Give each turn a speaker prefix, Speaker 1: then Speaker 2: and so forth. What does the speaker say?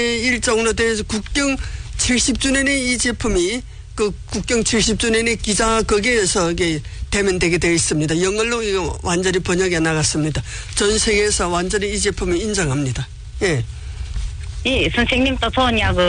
Speaker 1: 일정으로 돼서 국경 70주년에 이 제품이 그 국경 70주년의 기자 거기에서 이게 되면 되게 되어 있습니다. 영어로 이거 완전히 번역해 나갔습니다. 전 세계에서 완전히 이 제품을 인정합니다. 예.
Speaker 2: 예, 선생님도 좋으냐고